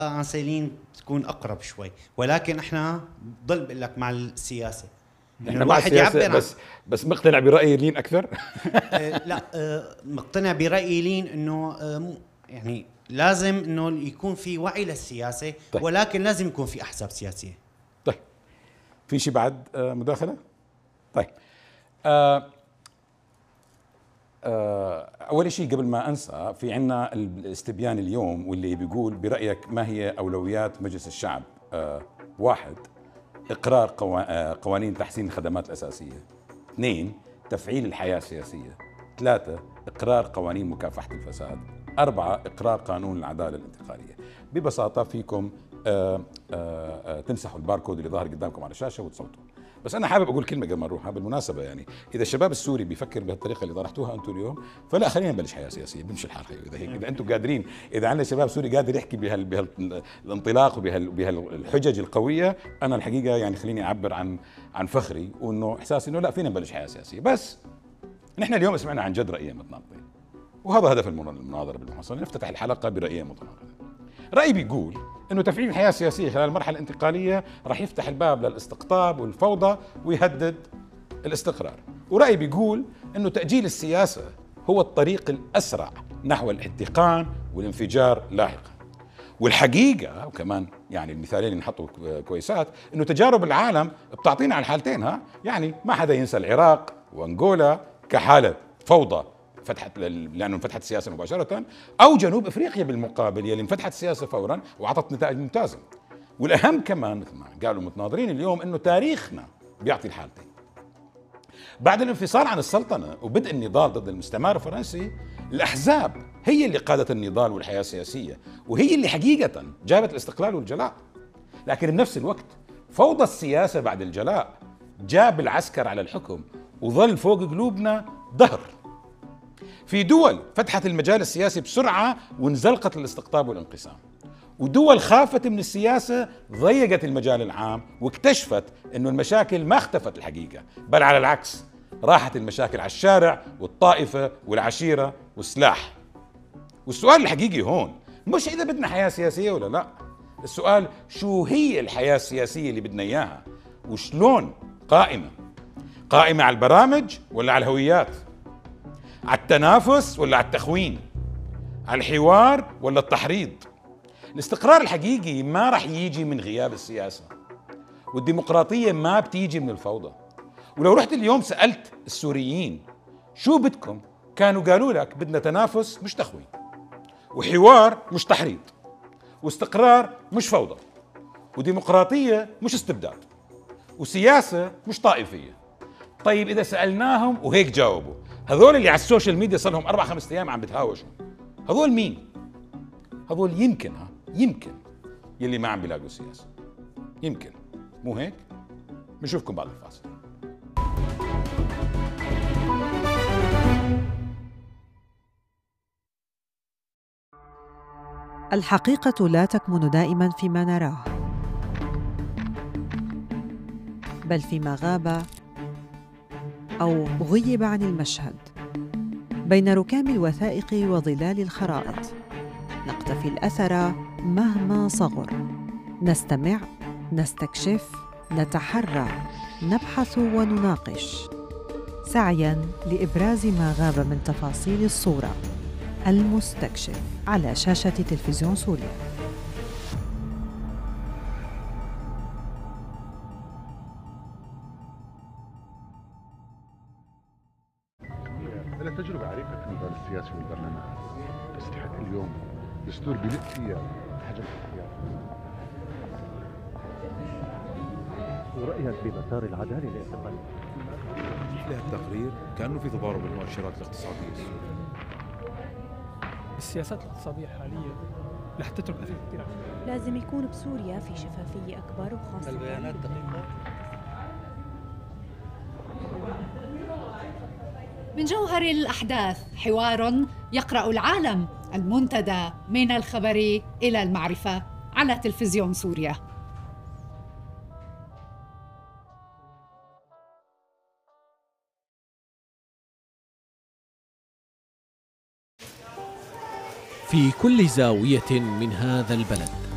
عن سيلين تكون اقرب شوي، ولكن احنا بضل بقول لك مع السياسه. احنا مع السياسه بس مقتنع برايي لين اكثر. لا، مقتنع برايي لين انه يعني لازم انه يكون في وعي للسياسه. طيب. ولكن لازم يكون في احزاب سياسيه. طيب، في شيء بعد مداخله؟ طيب، أول شيء قبل ما أنسى، في عنا الاستبيان اليوم واللي بيقول برأيك ما هي أولويات مجلس الشعب؟ 1، إقرار قوانين تحسين الخدمات الأساسية. 2، تفعيل الحياة السياسية. 3، إقرار قوانين مكافحة الفساد. 4، إقرار قانون العدالة الانتقالية. ببساطة فيكم تمسحوا الباركود اللي ظاهر قدامكم على الشاشة وتصوتوا. بس أنا حابب أقول كلمة قبل ما نروح بالمناسبة، يعني إذا الشباب السوري بيفكر بهالطريقة اللي طرحتوها أنتم اليوم، فلا خلينا نبلش حياة سياسية، بمشي الحال. إذا هيك، إذا أنتم قادرين، إذا عندنا شباب سوري قادر يحكي بهالانطلاق وبهالحجج القوية، أنا الحقيقة يعني خليني أعبر عن فخري وإنه إحساسي إنه لا، فينا نبلش حياة سياسية. بس نحن اليوم سمعنا عن جد رأيين متناقضين، وهذا هدف المناظرة بالمحصلة، نفتتح الحلقة برأيين متناقضين. رأي بيقول إنه تفعيل الحياة السياسية خلال المرحلة الانتقالية راح يفتح الباب للاستقطاب والفوضى ويهدد الاستقرار، ورأي بيقول إنه تأجيل السياسة هو الطريق الأسرع نحو الاحتقان والانفجار لاحقا. والحقيقة وكمان يعني المثالين اللي نحطوا كويسات، إنه تجارب العالم بتعطينا على الحالتين. يعني ما حدا ينسى العراق وأنغولا كحالة فوضى لأنه انفتحت السياسة مباشرة، أو جنوب أفريقيا بالمقابل يلي انفتحت السياسة فورا وعطت نتائج ممتازة. والأهم كمان مثل ما قالوا المتناظرين اليوم، إنه تاريخنا بيعطي الحالتين. بعد الانفصال عن السلطنة وبدء النضال ضد المستعمر الفرنسي، الأحزاب هي اللي قادت النضال والحياة السياسية، وهي اللي حقيقة جابت الاستقلال والجلاء. لكن بنفس الوقت فوضى السياسة بعد الجلاء جاب العسكر على الحكم وظل فوق قلوبنا ظهر. في دول فتحت المجال السياسي بسرعة وانزلقت للاستقطاب والانقسام، ودول خافت من السياسة ضيقت المجال العام واكتشفت انه المشاكل ما اختفت الحقيقة، بل على العكس راحت المشاكل على الشارع والطائفة والعشيرة والسلاح. والسؤال الحقيقي هون مش إذا بدنا حياة سياسية ولا لا، السؤال شو هي الحياة السياسية اللي بدنا إياها، وشلون قائمة على البرامج ولا على الهويات، على التنافس ولا على التخوين، على الحوار ولا التحريض. الاستقرار الحقيقي ما رح يجي من غياب السياسة، والديمقراطية ما بتيجي من الفوضى. ولو رحت اليوم سألت السوريين شو بدكم، كانوا قالوا لك بدنا تنافس مش تخوين، وحوار مش تحريض، واستقرار مش فوضى، وديمقراطية مش استبداد، وسياسة مش طائفية. طيب إذا سألناهم وهيك جاوبوا، هذول اللي على السوشيال ميديا صار لهم 4-5 أيام عم بتهاوشوا، هذول مين؟ هذول يمكن يلي ما عم بيلاقوا سياسة، يمكن، مو هيك؟ بنشوفكم بعد الفاصل. الحقيقة لا تكمن دائما فيما نراه، بل فيما غاب أو غيب عن المشهد، بين ركام الوثائق وظلال الخرائط. نقتفي الأثر مهما صغر، نستمع، نستكشف، نتحرى، نبحث ونناقش، سعياً لإبراز ما غاب من تفاصيل الصورة. المستكشف على شاشة تلفزيون سوريا. لك تجربة عريقة في المجال السياسي والبرلمان، بس لحد اليوم دستور بلق فيها حجم الحياة. ورأيك بمسار العدالة الانتقالية؟ مثل التقرير كأنه في تضارب المؤشرات الاقتصادية السورية. السياسات الاقتصادية الحالية رح تترك أثر كثير. لازم يكون بسوريا في شفافية أكبر، وخاصة البيانات دقيقة. من جوهر الأحداث حوار يقرأ العالم، المنتدى من الخبر إلى المعرفة على تلفزيون سوريا. في كل زاوية من هذا البلد